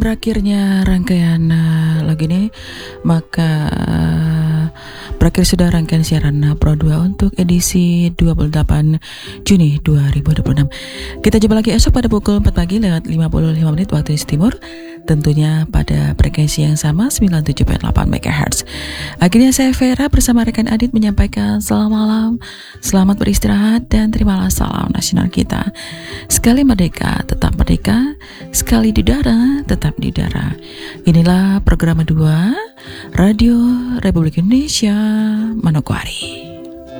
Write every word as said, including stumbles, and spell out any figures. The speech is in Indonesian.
Berakhirnya rangkaian uh, lagu ini, maka uh, berakhir sudah rangkaian siaran uh, Pro dua untuk edisi dua puluh delapan Juni dua ribu dua puluh enam. Kita jumpa lagi esok pada pukul empat pagi lewat lima puluh lima menit waktu Indonesia Timur, tentunya pada frekuensi yang sama sembilan puluh tujuh koma delapan megahertz. Akhirnya saya Vera bersama rekan Adit menyampaikan selamat malam, selamat beristirahat, dan terimalah salam nasional kita. Sekali merdeka, tetap merdeka. Sekali di darah, tetap di darah. Inilah program dua Radio Republik Indonesia Manokwari.